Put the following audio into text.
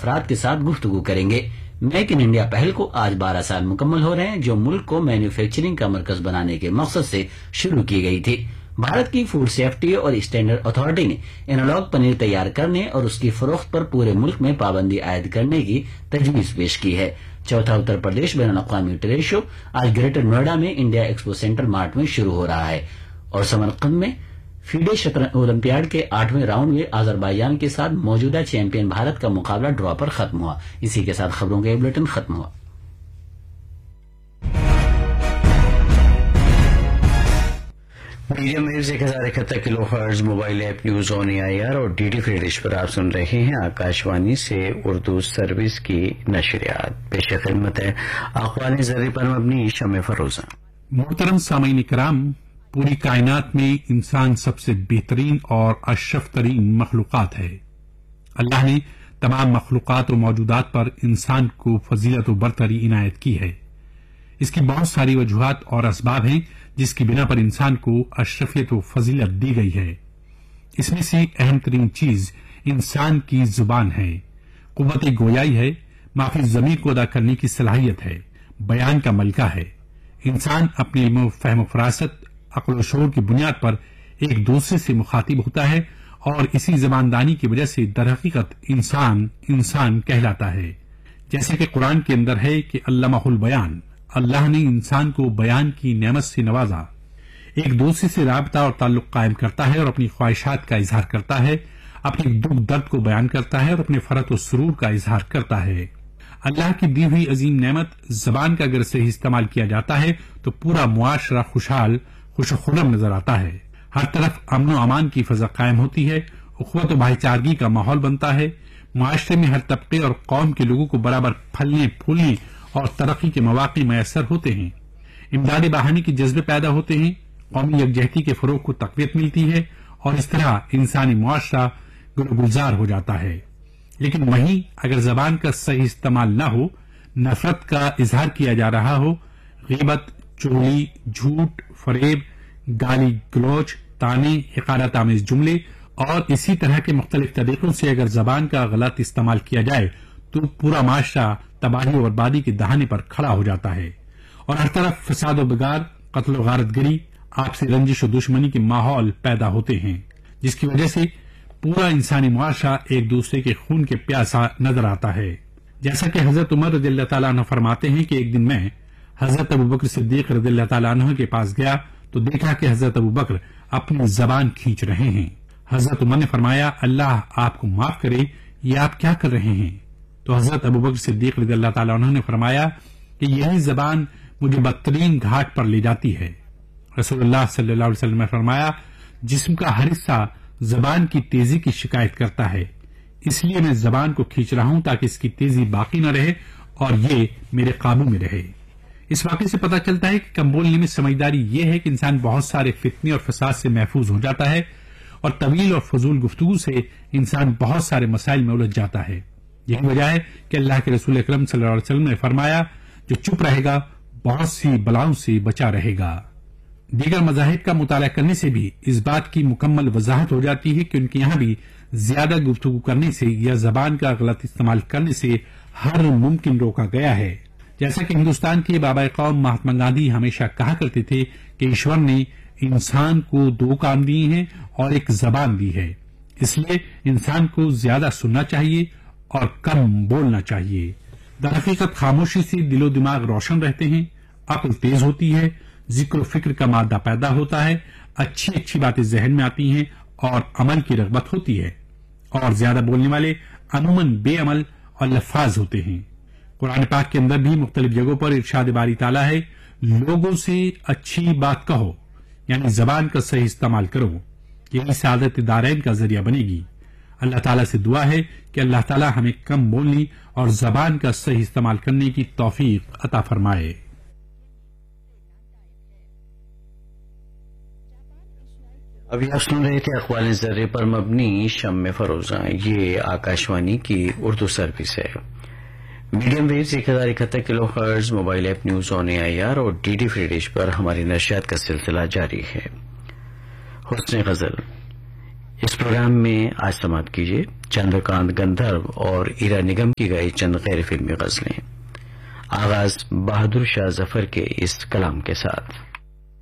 افراد کے ساتھ گفتگو کریں گے۔ میک ان انڈیا پہل کو آج 12 سال مکمل ہو رہے ہیں، جو ملک کو مینوفیکچرنگ کا مرکز بنانے کے مقصد سے شروع کی گئی تھی۔ بھارت کی فوڈ سیفٹی اور اسٹینڈرڈ اتھارٹی نے انالوگ پنیر تیار کرنے اور اس کی فروخت پر پورے ملک میں پابندی عائد کرنے کی تجویز پیش کی ہے۔ چوتھا اتر پردیش بین الاقوامی ٹریڈ شو آج گریٹر نوئیڈا میں انڈیا ایکسپو سینٹر مارٹ میں شروع ہو رہا ہے، اور سمرقند میں فیڈے شطرنج اولمپیاڈ کے 8ویں راؤنڈ میں آذربائیجان کے ساتھ موجودہ چیمپئن بھارت کا مقابلہ ڈرا پر ختم ہوا۔ اسی کے ساتھ خبروں کا یہ بلیٹن ختم ہوا۔ Medium views 1071 kilo hertz mobile app news on AIR اور DD فری ڈش پر آپ سن رہے ہیں آکاشوانی سے اردو سروس کی نشریات۔ پیش خدمت ہے اقوال ذرے پر مبنی شمع فروزہ۔ محترم سامعین کرام، پوری کائنات میں انسان سب سے بہترین اور اشرف ترین مخلوقات ہے۔ اللہ نے تمام مخلوقات و موجودات پر انسان کو فضیلت و برتری عنایت کی ہے۔ اس کی بہت ساری وجوہات اور اسباب ہیں جس کی بنا پر انسان کو اشرفیت و فضیلت دی گئی ہے۔ اس میں سے اہم ترین چیز انسان کی زبان ہے، قوت گویائی ہے، معافی ضمیر کو ادا کرنے کی صلاحیت ہے، بیان کا ملکہ ہے۔ انسان اپنے علم و فہم و فراست، عقل و شعور کی بنیاد پر ایک دوسرے سے مخاطب ہوتا ہے، اور اسی زباندانی کی وجہ سے در حقیقت انسان کہلاتا ہے۔ جیسے کہ قرآن کے اندر ہے کہ علمہ البیان، اللہ نے انسان کو بیان کی نعمت سے نوازا، ایک دوسرے سے رابطہ اور تعلق قائم کرتا ہے اور اپنی خواہشات کا اظہار کرتا ہے، اپنے دکھ درد کو بیان کرتا ہے اور اپنے فرحت و سرور کا اظہار کرتا ہے۔ اللہ کی دی ہوئی عظیم نعمت زبان کا اگر صحیح استعمال کیا جاتا ہے تو پورا معاشرہ خوشحال، خوش و خرم نظر آتا ہے، ہر طرف امن و امان کی فضا قائم ہوتی ہے، اخوت و بھائی چارگی کا ماحول بنتا ہے، معاشرے میں ہر طبقے اور قوم کے لوگوں کو برابر پھلنے پھولنے اور ترقی کے مواقع میسر ہوتے ہیں، امداد باہمی کے جذبے پیدا ہوتے ہیں، قومی یکجہتی کے فروغ کو تقویت ملتی ہے، اور اس طرح انسانی معاشرہ گل و گلزار ہو جاتا ہے۔ لیکن وہیں اگر زبان کا صحیح استعمال نہ ہو، نفرت کا اظہار کیا جا رہا ہو، غیبت، چغلی، جھوٹ، فریب، گالی گلوچ، طعنے، حقارت آمیز جملے اور اسی طرح کے مختلف طریقوں سے اگر زبان کا غلط استعمال کیا جائے تو پورا معاشرہ تباہی و بربادی کے دہانے پر کھڑا ہو جاتا ہے، اور ہر طرف فساد و بگاڑ، قتل و غارت گری، آپسی رنجش و دشمنی کے ماحول پیدا ہوتے ہیں، جس کی وجہ سے پورا انسانی معاشرہ ایک دوسرے کے خون کے پیاسا نظر آتا ہے۔ جیسا کہ حضرت عمر رضی اللہ تعالیٰ عنہ فرماتے ہیں کہ ایک دن میں حضرت ابوبکر صدیق رضی اللہ تعالیٰ عنہ کے پاس گیا تو دیکھا کہ حضرت ابوبکر اپنی زبان کھینچ رہے ہیں۔ حضرت عمر نے فرمایا، اللہ آپ کو معاف کرے، یہ آپ کیا کر رہے ہیں؟ تو حضرت ابوبکر صدیق رضی اللہ تعالیٰ عنہ نے فرمایا کہ یہی زبان مجھے بدترین گھاٹ پر لے جاتی ہے۔ رسول اللہ صلی اللہ علیہ وسلم نے فرمایا، جسم کا ہر حصہ زبان کی تیزی کی شکایت کرتا ہے، اس لیے میں زبان کو کھینچ رہا ہوں تاکہ اس کی تیزی باقی نہ رہے اور یہ میرے قابو میں رہے۔ اس واقعے سے پتہ چلتا ہے کہ کم بولنے میں سمجھداری یہ ہے کہ انسان بہت سارے فتنے اور فساد سے محفوظ ہو جاتا ہے، اور طویل اور فضول گفتگو سے انسان بہت سارے مسائل میں الجھ جاتا ہے۔ یہی وجہ ہے کہ اللہ کے رسول اکرم صلی اللہ علیہ وسلم نے فرمایا، جو چپ رہے گا بہت سی بلاؤں سے بچا رہے گا۔ دیگر مذاہب کا مطالعہ کرنے سے بھی اس بات کی مکمل وضاحت ہو جاتی ہے کہ ان کے یہاں بھی زیادہ گفتگو کرنے سے یا زبان کا غلط استعمال کرنے سے ہر ممکن روکا گیا ہے۔ جیسا کہ ہندوستان کے بابا قوم مہاتما گاندھی ہمیشہ کہا کرتے تھے کہ ایشور نے انسان کو دو کان دیے ہیں اور ایک زبان دی ہے، اس لیے انسان کو زیادہ سننا چاہیے اور کم بولنا چاہیے۔ در حقیقت خاموشی سے دل و دماغ روشن رہتے ہیں، عقل تیز ہوتی ہے، ذکر و فکر کا مادہ پیدا ہوتا ہے، اچھی باتیں ذہن میں آتی ہیں اور عمل کی رغبت ہوتی ہے، اور زیادہ بولنے والے عموماً بے عمل اور لفاظ ہوتے ہیں۔ قرآن پاک کے اندر بھی مختلف جگہوں پر ارشاد باری تعالیٰ ہے، لوگوں سے اچھی بات کہو، یعنی زبان کا صحیح استعمال کرو، یہی سعادت دارین کا ذریعہ بنے گی۔ اللہ تعالیٰ سے دعا ہے کہ اللہ تعالیٰ ہمیں کم بولنے اور زبان کا صحیح استعمال کرنے کی توفیق عطا فرمائے۔ ابھی آپ سن رہے تھے اقوال ذرے پر مبنی شمع فروزہ، یہ آکاشوانی کی اردو سروس ہے۔ Medium views 1071 kilo hertz mobile app news on AIR اور DD فری ڈش پر ہماری نشریات کا سلسلہ جاری ہے۔ حسن غزل اس پروگرام میں آج سماعت کیجیے چندرکانت گندھرو اور ایرا نگم کی گائی چند غیر فلمی غزلیں. آغاز بہادر شاہ ظفر کے اس کلام کے ساتھ.